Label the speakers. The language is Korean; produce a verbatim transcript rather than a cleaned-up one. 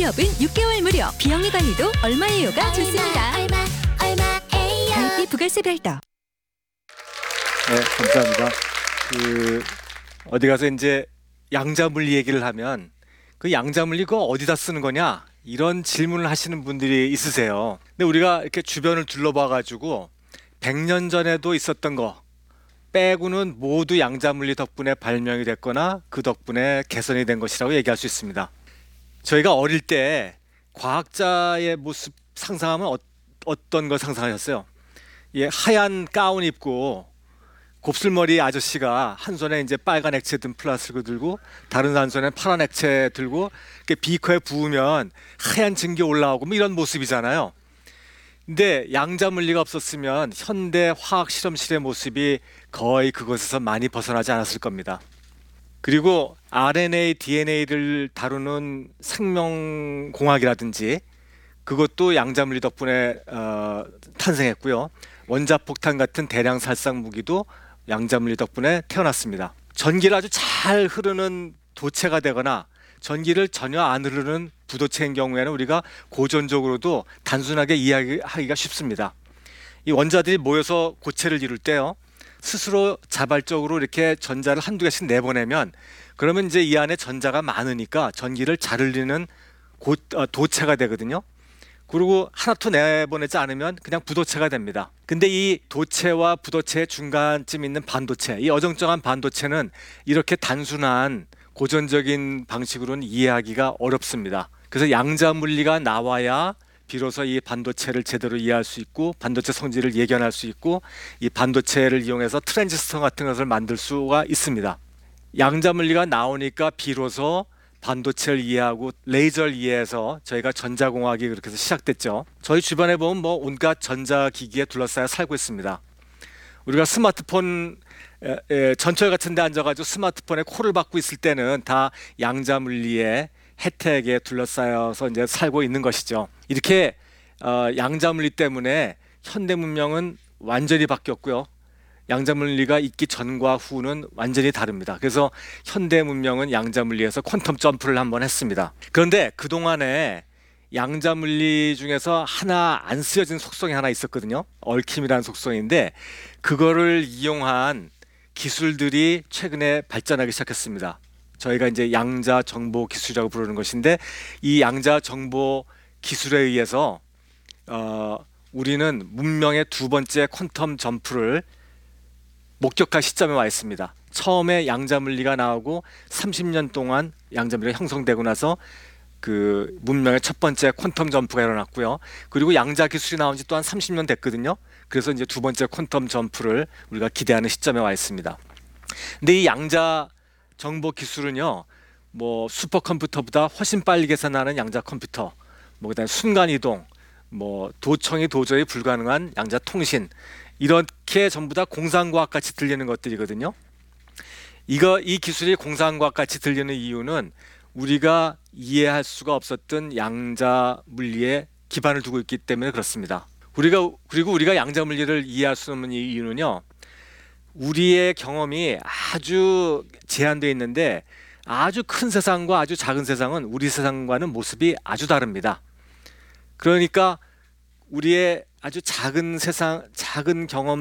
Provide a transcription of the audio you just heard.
Speaker 1: 클럽은 육 개월 무료. 비영리 관리도 얼마예요가 좋습니다.
Speaker 2: 얼마, 얼마예요?
Speaker 1: 가입비 부가세 별도.
Speaker 3: 네, 감사합니다. 그 어디 가서 이제 양자물리 얘기를 하면 그 양자물리 그거 어디다 쓰는 거냐 이런 질문을 하시는 분들이 있으세요. 근데 우리가 이렇게 주변을 둘러봐 가지고 백 년 전에도 있었던 거 빼고는 모두 양자물리 덕분에 발명이 됐거나 그 덕분에 개선이 된 것이라고 얘기할 수 있습니다. 저희가 어릴 때 과학자의 모습 상상하면 어, 어떤 걸 상상하셨어요? 예, 하얀 가운 입고 곱슬머리 아저씨가 한 손에 이제 빨간 액체 든 플라스틱을 들고 다른 한 손에 파란 액체 들고 이렇게 비커에 부으면 하얀 증기 올라오고 뭐 이런 모습이잖아요. 근데 양자물리가 없었으면 현대 화학 실험실의 모습이 거의 그것에서 많이 벗어나지 않았을 겁니다. 그리고 알엔에이, 디엔에이를 다루는 생명공학이라든지 그것도 양자물리 덕분에 어, 탄생했고요. 원자폭탄 같은 대량 살상 무기도 양자물리 덕분에 태어났습니다. 전기를 아주 잘 흐르는 도체가 되거나 전기를 전혀 안 흐르는 부도체인 경우에는 우리가 고전적으로도 단순하게 이해하기가 쉽습니다. 이 원자들이 모여서 고체를 이룰 때요, 스스로 자발적으로 이렇게 전자를 한두 개씩 내보내면 그러면 이제 이 안에 전자가 많으니까 전기를 잘 흘리는 고, 어, 도체가 되거든요. 그리고 하나도 내보내지 않으면 그냥 부도체가 됩니다. 근데 이 도체와 부도체의 중간쯤 있는 반도체, 이 어정쩡한 반도체는 이렇게 단순한 고전적인 방식으로는 이해하기가 어렵습니다. 그래서 양자물리가 나와야 비로소 이 반도체를 제대로 이해할 수 있고 반도체 성질을 예견할 수 있고 이 반도체를 이용해서 트랜지스터 같은 것을 만들 수가 있습니다. 양자물리가 나오니까 비로소 반도체를 이해하고 레이저를 이해해서 저희가 전자공학이 그렇게 해서 시작됐죠. 저희 주변에 보면 뭐 온갖 전자기기에 둘러싸여 살고 있습니다. 우리가 스마트폰 에, 에, 전철 같은 데 앉아가지고 스마트폰에 콜을 받고 있을 때는 다 양자물리의 혜택에 둘러싸여서 이제 살고 있는 것이죠. 이렇게 어, 양자물리 때문에 현대 문명은 완전히 바뀌었고요. 양자물리가 있기 전과 후는 완전히 다릅니다. 그래서 현대 문명은 양자물리에서 퀀텀 점프를 한번 했습니다. 그런데 그동안에 양자물리 중에서 하나 안 쓰여진 속성이 하나 있었거든요. 얽힘이라는 속성인데 그거를 이용한 기술들이 최근에 발전하기 시작했습니다. 저희가 이제 양자 정보 기술이라고 부르는 것인데 이 양자 정보 기술에 의해서 어, 우리는 문명의 두 번째 퀀텀 점프를 목격할 시점에 와 있습니다. 처음에 양자물리가 나오고 삼십 년 동안 양자물리가 형성되고 나서 그 문명의 첫 번째 퀀텀 점프가 일어났고요. 그리고 양자 기술이 나온 지 또한 삼십 년 됐거든요. 그래서 이제 두 번째 퀀텀 점프를 우리가 기대하는 시점에 와 있습니다. 근데 이 양자 정보 기술은요, 뭐 슈퍼컴퓨터보다 훨씬 빨리 계산하는 양자 컴퓨터, 뭐 그다음에 순간 이동, 뭐 도청이 도저히 불가능한 양자 통신, 이렇게 전부 다 공상과학 같이 들리는 것들이거든요. 이거 이 기술이 공상과학 같이 들리는 이유는 우리가 이해할 수가 없었던 양자 물리에 기반을 두고 있기 때문에 그렇습니다. 우리가 그리고 우리가 양자 물리를 이해할 수 없는 이유는요, 우리의 경험이 아주 제한되어 있는데 아주 큰 세상과 아주 작은 세상은 우리 세상과는 모습이 아주 다릅니다. 그러니까 우리의 아주 작은 세상, 작은 경험